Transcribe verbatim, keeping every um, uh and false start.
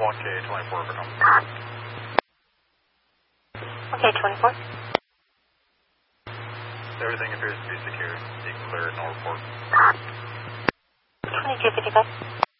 one K twenty-four for number. Okay, twenty-four. Everything appears to be secure. You can clear it, no report. twenty-two fifty-five.